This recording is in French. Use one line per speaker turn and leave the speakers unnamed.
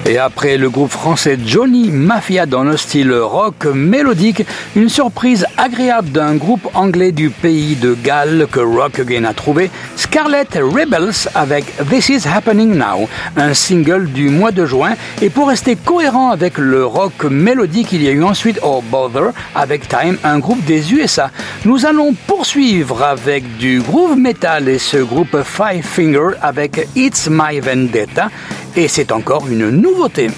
Et après le groupe français Johnny Mafia dans le style rock mélodique, une surprise agréable d'un groupe anglais du pays de Galles que Rock Again a trouvé, Scarlet Rebels avec This Is Happening Now, un single du mois de juin. Et pour rester cohérent avec le rock mélodique, il y a eu ensuite Oh Bother avec Time, un groupe des USA. Nous allons poursuivre avec du groove metal et ce groupe Five Finger avec It's My Vendetta. Et c'est encore une nouveauté.